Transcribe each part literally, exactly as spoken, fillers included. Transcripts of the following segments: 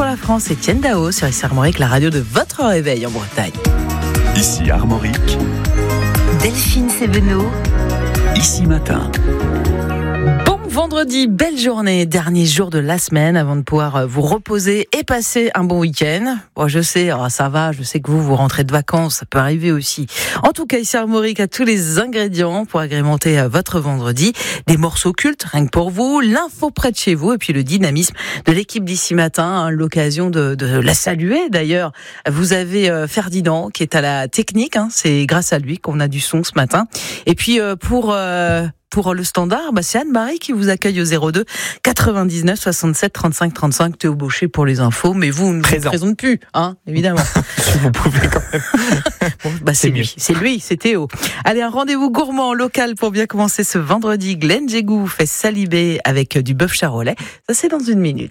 la France, Étienne Dao sur ici Armorique, la radio de votre réveil en Bretagne. Ici Armorique, Delphine Sévenot, Ici Matin. Bon vendredi, belle journée, dernier jour de la semaine avant de pouvoir vous reposer et passer un bon week-end. Bon, je sais, oh, ça va, je sais que vous, vous rentrez de vacances, ça peut arriver aussi. En tout cas, ici Armorique a tous les ingrédients pour agrémenter votre vendredi. Des morceaux cultes, rien que pour vous, l'info près de chez vous et puis le dynamisme de l'équipe d'Ici Matin, hein, l'occasion de, de la saluer d'ailleurs. Vous avez euh, Ferdinand qui est à la technique, hein, c'est grâce à lui qu'on a du son ce matin. Et puis euh, pour... Euh, Pour le standard, bah c'est Anne-Marie qui vous accueille au zéro deux quatre-vingt-dix-neuf soixante-sept trente-cinq trente-cinq. Théo Baucher pour les infos, mais vous ne vous présente plus, hein, évidemment. Si vous pouvez quand même. Bon, bah c'est, c'est lui, c'est lui, c'est Théo. Allez, un rendez-vous gourmand local pour bien commencer ce vendredi. Glenn Jégou fait saliver avec du bœuf charolais. Ça, c'est dans une minute.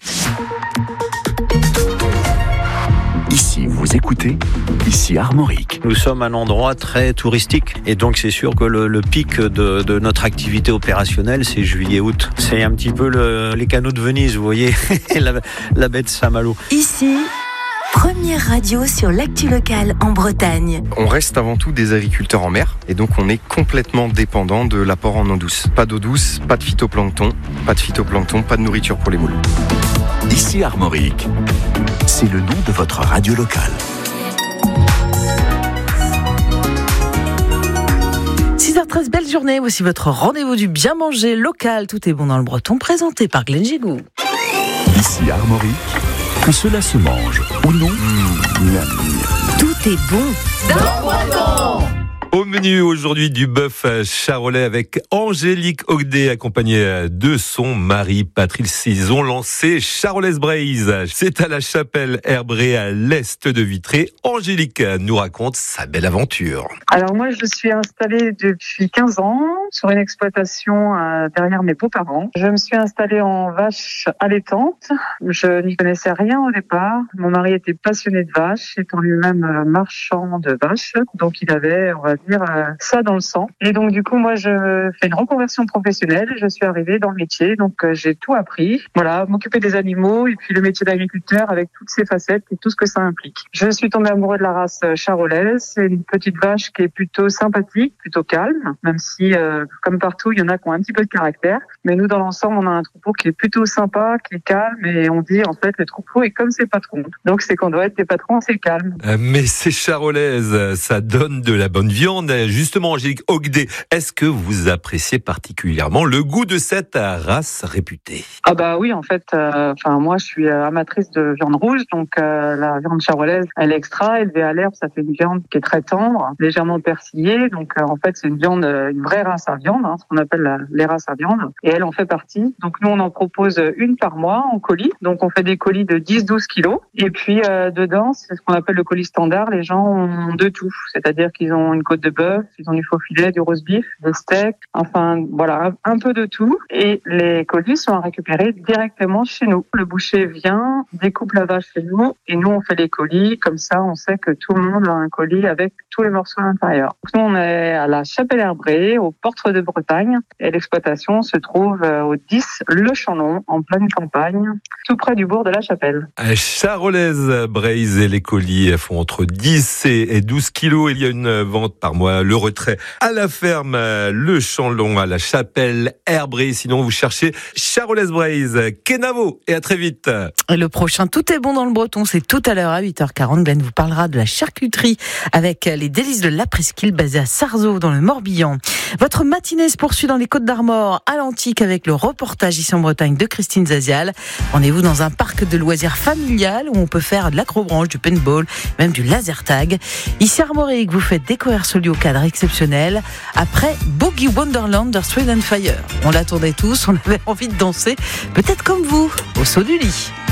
Ici, vous écoutez, ici Armorique. Nous sommes un endroit très touristique et donc c'est sûr que le, le pic de, de notre activité opérationnelle, c'est juillet-août. C'est un petit peu le, les canaux de Venise, vous voyez, la, la baie de Saint-Malo. Ici, première radio sur l'actu locale en Bretagne. On reste avant tout des agriculteurs en mer et donc on est complètement dépendant de l'apport en eau douce. Pas d'eau douce, pas de phytoplancton, pas de phytoplancton, pas de nourriture pour les moules. Ici Armorique, c'est le nom de votre radio locale. six heures treize, belle journée. Voici votre rendez-vous du bien manger local. Tout est bon dans le Breton, présenté par Glenn Jégou. Ici Armorique, que cela se mange ou non, mmh, miam, miam. Tout est bon dans le Breton. Au menu aujourd'hui du bœuf charolais avec Angélique Ogdet accompagnée de son mari Patrice. Ils ont lancé Charolaise Braise. C'est à la chapelle Herbré à l'est de Vitré. Angélique nous raconte sa belle aventure. Alors moi je suis installée depuis quinze ans sur une exploitation euh, derrière mes beaux-parents. Je me suis installée en vache allaitante. Je n'y connaissais rien au départ. Mon mari était passionné de vaches, étant lui-même euh, marchand de vaches. Donc il avait, on va dire, euh, ça dans le sang. Et donc du coup moi je fais une reconversion professionnelle. Je suis arrivée dans le métier, donc euh, j'ai tout appris. Voilà, m'occuper des animaux et puis le métier d'agriculteur avec toutes ses facettes et tout ce que ça implique. Je suis tombée amoureuse de la race charolaise. C'est une petite vache qui est plutôt sympathique, plutôt calme, même si euh, comme partout il y en a qui ont un petit peu de caractère. Mais nous dans l'ensemble on a un troupeau qui est plutôt sympa, qui est calme et on dit en fait le troupeau est comme ses patrons. Donc c'est qu'on doit être des patrons, c'est calme. Mais ces charolaises, ça donne de la bonne viande. Justement, Angélique Ogdet, est-ce que vous appréciez particulièrement le goût de cette race réputée? Ah bah oui, en fait, euh, enfin moi je suis amatrice de viande rouge, donc euh, la viande charolaise, elle est extra, élevée à l'herbe, ça fait une viande qui est très tendre, légèrement persillée, donc euh, en fait c'est une viande, une vraie race à viande, hein, ce qu'on appelle la, les races à viande, et elle en fait partie. Donc nous on en propose une par mois en colis, donc on fait des colis de dix à douze kilos, et puis euh, dedans c'est ce qu'on appelle le colis standard, les gens ont de tout, c'est-à-dire qu'ils ont une côte de bœuf, ils ont du faux filet, du roast beef, des steaks, enfin voilà, un peu de tout, et les colis sont à récupérer directement chez nous. Le boucher vient, découpe la vache chez nous, et nous on fait les colis, comme ça on sait que tout le monde a un colis avec tous les morceaux à l'intérieur. Nous on est à la chapelle Herbré, aux portes de Bretagne, et l'exploitation se trouve au dix Le Chanon, en pleine campagne, tout près du bourg de la Chapelle. Charolaise Braise et les colis font entre dix et douze kilos. Il y a une vente par mois. Le retrait à la ferme Le Chanon, à la chapelle Herbré. Sinon, vous cherchez Charolaise Braise, Kenavo. Et à très vite. Et le prochain Tout est bon dans le Breton, c'est tout à l'heure à huit heures quarante. Glenn vous parlera de la charcuterie avec les délices de la Presqu'île basée à Sarzeau dans le Morbihan. Votre matinée se poursuit dans les Côtes d'Armor à l'Antique avec le reportage ici en Bretagne de Christine Zazial. Rendez-vous dans un parc de loisirs familial où on peut faire de l'acrobranche, du paintball, même du laser tag. Ici Armorique vous fait découvrir ce lieu au cadre exceptionnel après Boogie Wonderland de Street and Fire. On l'attendait tous, on avait envie de danser, peut-être comme vous, au saut du lit.